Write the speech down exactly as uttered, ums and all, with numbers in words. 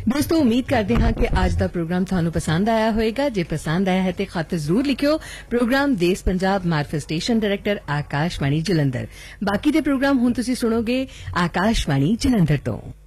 दोस्तों उम्मीद करते हैं कि आज का प्रोग्राम थानू पसंद आया होएगा। जे पसंद आया है तो खत जरूर लिखियो। प्रोग्राम देश पंजाब मार्फत स्टेशन डायरेक्टर आकाशवाणी जलंधर। बाकी दे प्रोग्राम हुण तुसीं सुणोगे आकाशवाणी जलंधर तो।